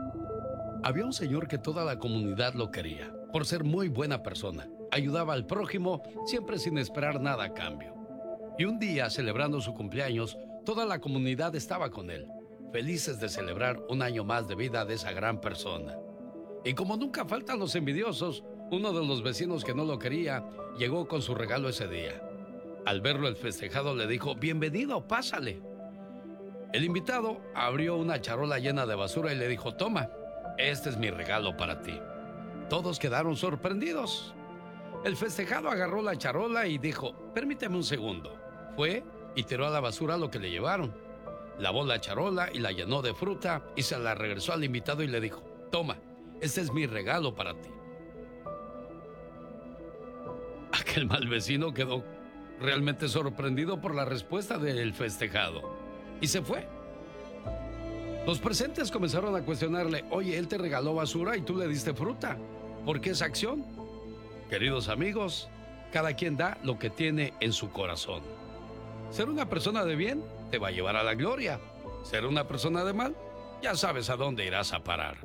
Había un señor que toda la comunidad lo quería, por ser muy buena persona. Ayudaba al prójimo, siempre sin esperar nada a cambio. Y un día, celebrando su cumpleaños, toda la comunidad estaba con él, felices de celebrar un año más de vida de esa gran persona. Y como nunca faltan los envidiosos, uno de los vecinos que no lo quería, llegó con su regalo ese día. Al verlo el festejado le dijo, bienvenido, pásale. El invitado abrió una charola llena de basura y le dijo, toma, este es mi regalo para ti. Todos quedaron sorprendidos. El festejado agarró la charola y dijo, permíteme un segundo. Fue y tiró a la basura lo que le llevaron. Lavó la charola y la llenó de fruta y se la regresó al invitado y le dijo, toma, este es mi regalo para ti. Aquel mal vecino quedó realmente sorprendido por la respuesta del festejado y se fue. Los presentes comenzaron a cuestionarle, oye, él te regaló basura y tú le diste fruta. ¿Por qué esa acción? Queridos amigos, cada quien da lo que tiene en su corazón. Ser una persona de bien te va a llevar a la gloria. Ser una persona de mal, ya sabes a dónde irás a parar.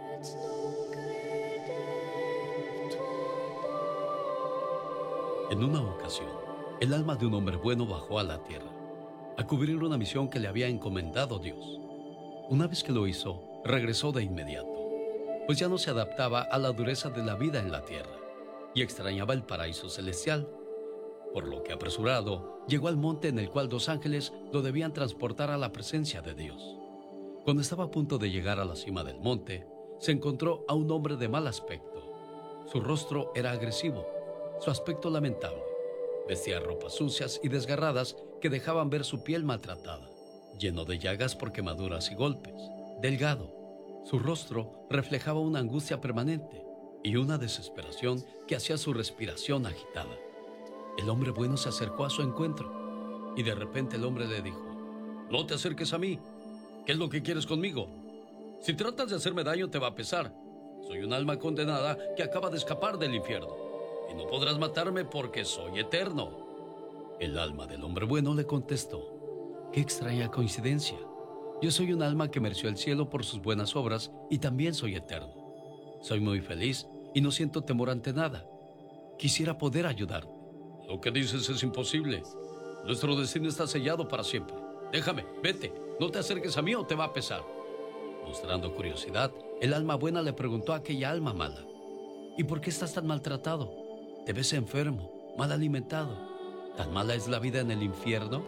En una ocasión, el alma de un hombre bueno bajó a la tierra a cubrir una misión que le había encomendado Dios. Una vez que lo hizo, regresó de inmediato, pues ya no se adaptaba a la dureza de la vida en la tierra y extrañaba el paraíso celestial, por lo que apresurado llegó al monte en el cual dos ángeles lo debían transportar a la presencia de Dios. Cuando estaba a punto de llegar a la cima del monte, se encontró a un hombre de mal aspecto. Su rostro era agresivo, su aspecto lamentable. Vestía ropas sucias y desgarradas que dejaban ver su piel maltratada, lleno de llagas por quemaduras y golpes. Delgado, su rostro reflejaba una angustia permanente y una desesperación que hacía su respiración agitada. El hombre bueno se acercó a su encuentro y de repente el hombre le dijo, no te acerques a mí. ¿Qué es lo que quieres conmigo? Si tratas de hacerme daño te va a pesar. Soy un alma condenada que acaba de escapar del infierno y no podrás matarme porque soy eterno. El alma del hombre bueno le contestó, qué extraña coincidencia. Yo soy un alma que mereció el cielo por sus buenas obras y también soy eterno. Soy muy feliz y no siento temor ante nada. Quisiera poder ayudarte. Lo que dices es imposible. Nuestro destino está sellado para siempre. Déjame, vete. No te acerques a mí o te va a pesar. Mostrando curiosidad, el alma buena le preguntó a aquella alma mala, ¿y por qué estás tan maltratado? ¿Te ves enfermo, mal alimentado? ¿Tan mala es la vida en el infierno?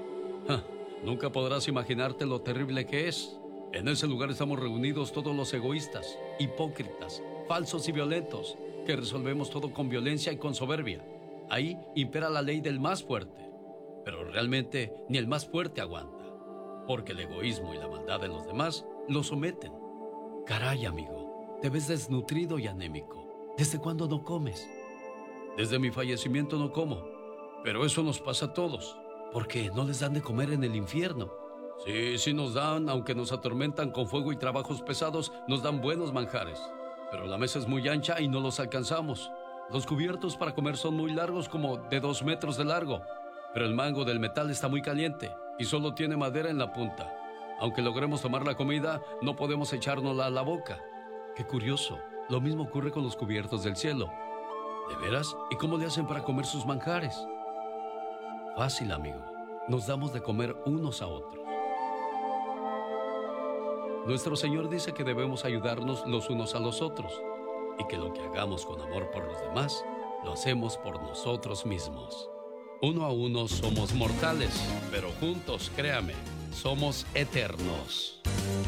Nunca podrás imaginarte lo terrible que es. En ese lugar estamos reunidos todos los egoístas, hipócritas, falsos y violentos, que resolvemos todo con violencia y con soberbia. Ahí impera la ley del más fuerte. Pero realmente ni el más fuerte aguanta, porque el egoísmo y la maldad de los demás lo someten. Caray, amigo, te ves desnutrido y anémico. ¿Desde cuándo no comes? Desde mi fallecimiento no como, pero eso nos pasa a todos. ¿Por qué? ¿No les dan de comer en el infierno? Sí nos dan, aunque nos atormentan con fuego y trabajos pesados, nos dan buenos manjares. Pero la mesa es muy ancha y no los alcanzamos. Los cubiertos para comer son muy largos, como de 2 metros de largo. Pero el mango del metal está muy caliente y solo tiene madera en la punta. Aunque logremos tomar la comida, no podemos echárnosla a la boca. Qué curioso, lo mismo ocurre con los cubiertos del cielo. ¿De veras? ¿Y cómo le hacen para comer sus manjares? Fácil, amigo. Nos damos de comer unos a otros. Nuestro Señor dice que debemos ayudarnos los unos a los otros y que lo que hagamos con amor por los demás, lo hacemos por nosotros mismos. Uno a uno somos mortales, pero juntos, créame, somos eternos.